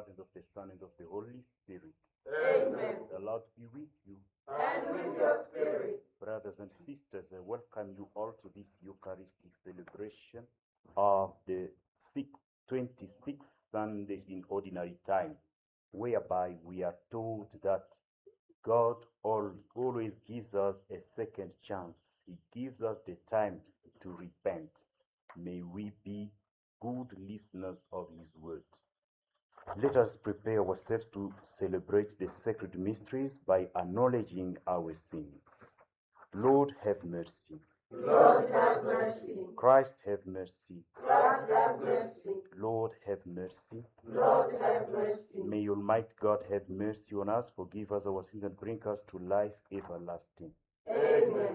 Father, and of the Son, and of the Holy Spirit. Amen. The Lord be with you. And with your spirit. Brothers and sisters, I welcome you all to this Eucharistic celebration of the 26th Sunday in Ordinary Time, whereby we are told that God always gives us a second chance. He gives us the time to repent. May we be good listeners of His word. Let us prepare ourselves to celebrate the sacred mysteries by acknowledging our sins. Lord, have mercy. Lord, have mercy. Christ, have mercy. Christ, have mercy. Lord, have mercy. Lord, have mercy. May Almighty God have mercy on us, forgive us our sins, and bring us to life everlasting. Amen.